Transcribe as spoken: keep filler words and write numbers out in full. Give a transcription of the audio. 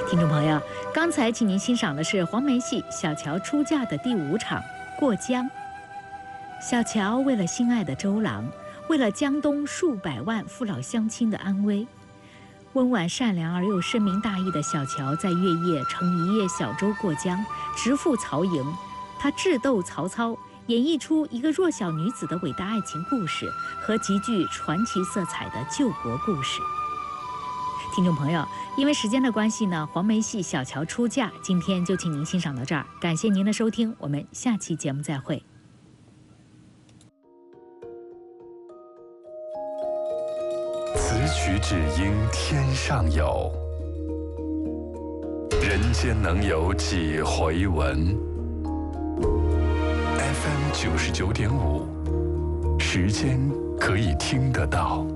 听众朋友，刚才请您欣赏的是黄梅戏《小乔出嫁》的第五场《过江》。小乔为了心爱的周郎，为了江东数百万父老乡亲的安危，温婉善良而又深明大义的小乔，在月夜乘一叶小舟过江，直赴曹营。他智斗曹操，演绎出一个弱小女子的伟大爱情故事和极具传奇色彩的救国故事。听众朋友，因为时间的关系呢，黄梅戏《小乔出嫁》今天就请您欣赏到这儿，感谢您的收听，我们下期节目再会。 此曲只应天上有，人间能有几回闻。F M 九十九点五，时间可以听得到。